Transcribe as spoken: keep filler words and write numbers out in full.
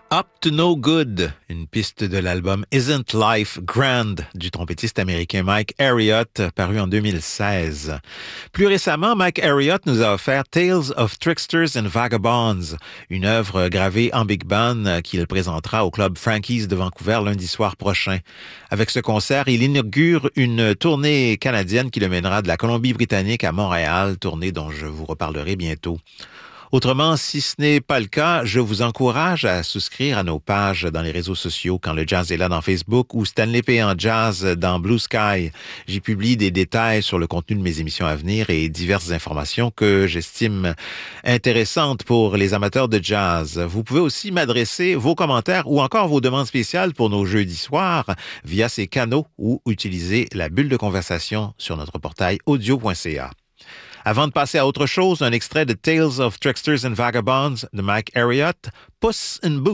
Up to No Good, une piste de l'album Isn't Life Grand du trompettiste américain Mike Harriott, paru en deux mille seize. Plus récemment, Mike Harriott nous a offert Tales of Tricksters and Vagabonds, une œuvre gravée en big band qu'il présentera au club Frankie's de Vancouver lundi soir prochain. Avec ce concert, il inaugure une tournée canadienne qui le mènera de la Colombie-Britannique à Montréal, tournée dont je vous reparlerai bientôt. Autrement, si ce n'est pas le cas, je vous encourage à souscrire à nos pages dans les réseaux sociaux Quand le jazz est là dans Facebook ou Stanley P. en jazz dans Blue Sky. J'y publie des détails sur le contenu de mes émissions à venir et diverses informations que j'estime intéressantes pour les amateurs de jazz. Vous pouvez aussi m'adresser vos commentaires ou encore vos demandes spéciales pour nos jeudis soirs via ces canaux ou utiliser la bulle de conversation sur notre portail audio point c a. Avant de passer à autre chose, un extrait de Tales of Tricksters and Vagabonds de Mike Harriott, Puss in Boots.